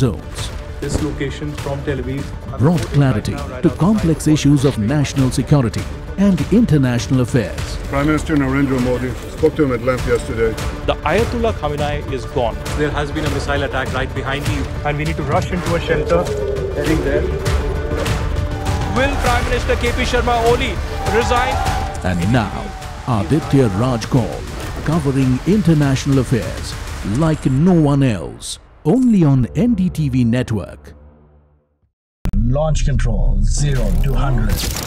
zones. This location from Tel Aviv Brought clarity to complex issues of national security and international affairs. Prime Minister Narendra Modi spoke to him at length yesterday. The Ayatollah Khamenei is gone. There has been a missile attack right behind me, and we need to rush into a shelter. Heading there. Will Prime Minister KP Sharma Oli resign? And now, Aditya Raj Kaul, covering international affairs like no one else, only on NDTV network. Launch control 0 to 100.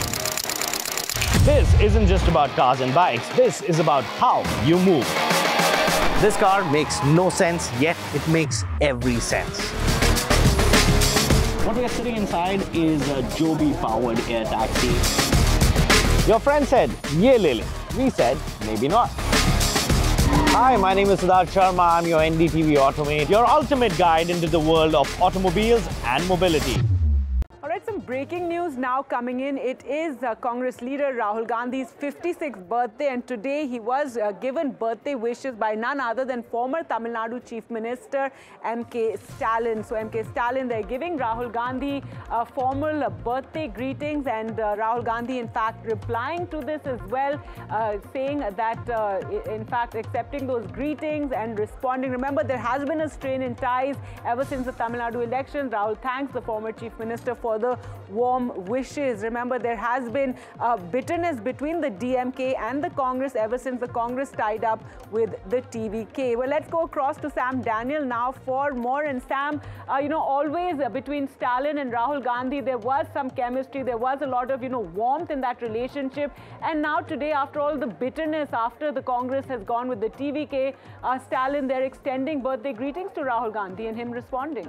This isn't just about cars and bikes, this is about how you move. This car makes no sense, yet it makes every sense. What we are sitting inside is a Joby-powered air taxi. Your friend said, "Ye le le." We said, maybe not. Hi, my name is Siddharth Sharma. I'm your NDTV Automate, your ultimate guide into the world of automobiles and mobility. All right, some breaking news now coming in. It is Congress leader Rahul Gandhi's 56th birthday, and today he was given birthday wishes by none other than former Tamil Nadu Chief Minister M.K. Stalin. So M.K. Stalin, they're giving Rahul Gandhi formal birthday greetings, and Rahul Gandhi, in fact, replying to this as well, saying that, in fact, accepting those greetings and responding. Remember, there has been a strain in ties ever since the Tamil Nadu elections. Rahul thanks the former Chief Minister for the warm wishes. Remember, there has been bitterness between the DMK and the Congress ever since the Congress tied up with the TVK. Well, let's go across to Sam Daniel now for more. And Sam, you know, always between Stalin and Rahul Gandhi, there was some chemistry. There was a lot of, you know, warmth in that relationship. And now today, after all the bitterness after the Congress has gone with the TVK, Stalin, they're extending birthday greetings to Rahul Gandhi and him responding.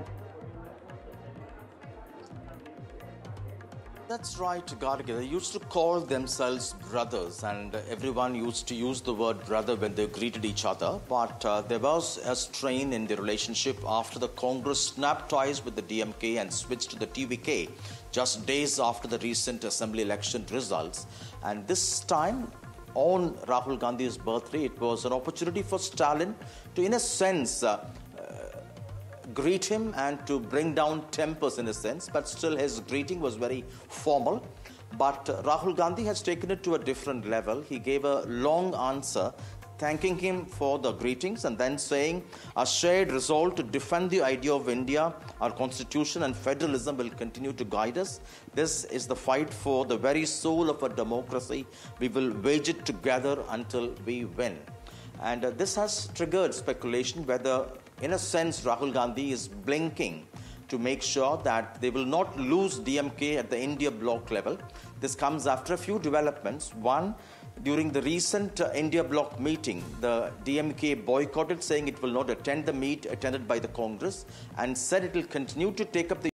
That's right, Gargi. They used to call themselves brothers, and everyone used to use the word brother when they greeted each other. But there was a strain in the relationship after the Congress snapped ties with the DMK and switched to the TVK just days after the recent assembly election results. And this time, on Rahul Gandhi's birthday, it was an opportunity for Stalin to, in a sense, greet him and to bring down tempers in a sense, but still his greeting was very formal. But Rahul Gandhi has taken it to a different level. He gave a long answer thanking him for the greetings and then saying, "Our shared resolve to defend the idea of India, our constitution and federalism will continue to guide us. This is the fight for the very soul of a democracy. We will wage it together until we win." And this has triggered speculation whether, in a sense, Rahul Gandhi is blinking to make sure that they will not lose DMK at the India bloc level. This comes after a few developments. One, during the recent India bloc meeting, the DMK boycotted, saying it will not attend the meet attended by the Congress, and said it will continue to take up the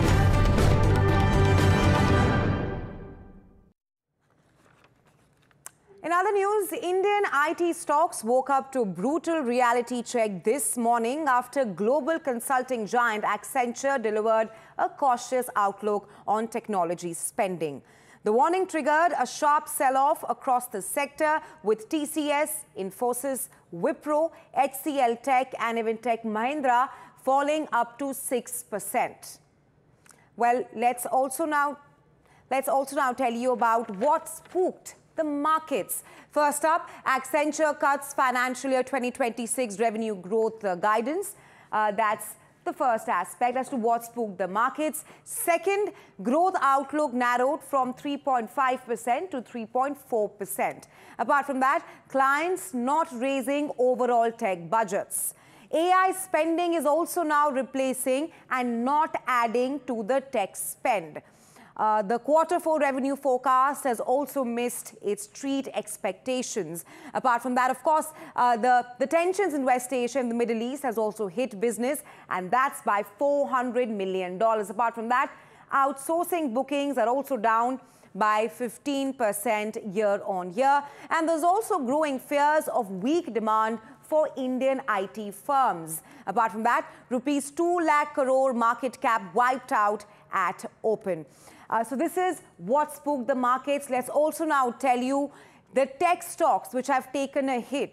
In other news, Indian IT stocks woke up to a brutal reality check this morning after global consulting giant Accenture delivered a cautious outlook on technology spending. The warning triggered a sharp sell-off across the sector, with TCS, Infosys, Wipro, HCL Tech and even Tech Mahindra falling up to 6%. Well, let's also now tell you about what spooked the markets. First up, Accenture cuts financial year 2026 revenue growth guidance. That's the first aspect as to what spooked the markets. Second, growth outlook narrowed from 3.5% to 3.4%. Apart from that, clients not raising overall tech budgets. AI spending is also now replacing and not adding to the tech spend. The Q4 revenue forecast has also missed its street expectations. Apart from that, of course, the tensions in West Asia and the Middle East has also hit business, and that's by $400 million. Apart from that, outsourcing bookings are also down by 15% year on year. And there's also growing fears of weak demand for Indian IT firms. Apart from that, rupees 2 lakh crore market cap wiped out at open. So this is what spooked the markets. Let's also now tell you the tech stocks which have taken a hit.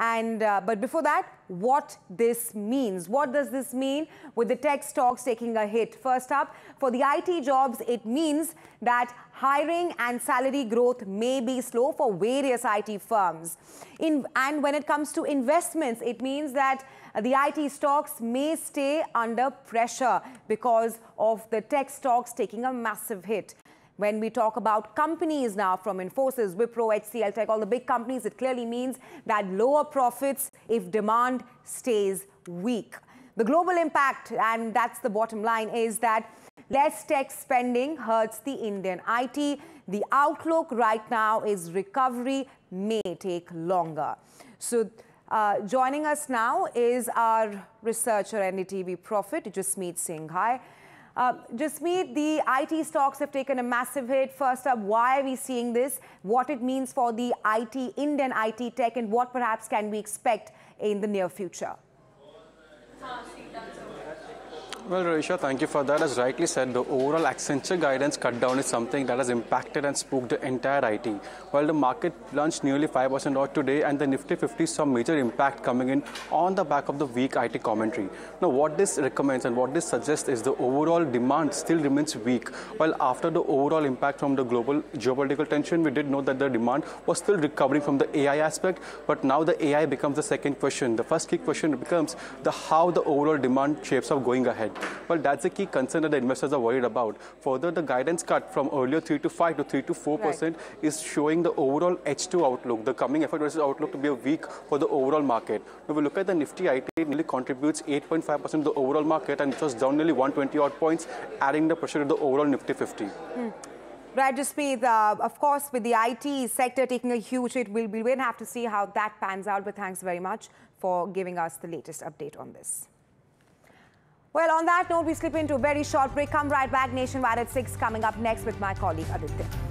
But before that, what this means. What does this mean with the tech stocks taking a hit? First up, for the IT jobs, it means that hiring and salary growth may be slow for various IT firms. And when it comes to investments, it means that the IT stocks may stay under pressure because of the tech stocks taking a massive hit. When we talk about companies now, from Infosys, Wipro, HCL Tech, all the big companies, it clearly means that lower profits if demand stays weak. The global impact, and that's the bottom line, is that less tech spending hurts the Indian IT. The outlook right now is recovery may take longer. So joining us now is our researcher, NDTV Profit, Jasmeet Singh. Hi. Jasmeet, the IT stocks have taken a massive hit. First up, why are we seeing this? What it means for the Indian IT tech, and what perhaps can we expect in the near future? Well, Raisha, thank you for that. As rightly said, the overall Accenture guidance cut down is something that has impacted and spooked the entire IT. While the market plunged nearly 5% odd today, and the Nifty 50 saw major impact coming in on the back of the weak IT commentary. Now, what this recommends and what this suggests is the overall demand still remains weak. While after the overall impact from the global geopolitical tension, we did know that the demand was still recovering from the AI aspect, but now the AI becomes the second question. The first key question becomes how the overall demand shapes up going ahead. Well, that's the key concern that the investors are worried about. Further, the guidance cut from earlier 3 to 5 to 3 to 4% is showing the overall H2 outlook, the coming FY versus outlook, to be a weak for the overall market. If we look at the Nifty IT, it nearly contributes 8.5% of the overall market, and it was down nearly 120 odd points, adding the pressure to the overall Nifty 50. Right, Jasmeet, of course, with the IT sector taking a huge hit, we'll have to see how that pans out. But thanks very much for giving us the latest update on this. Well, on that note, we slip into a very short break. Come right back. Nationwide at 6 coming up next with my colleague Aditya.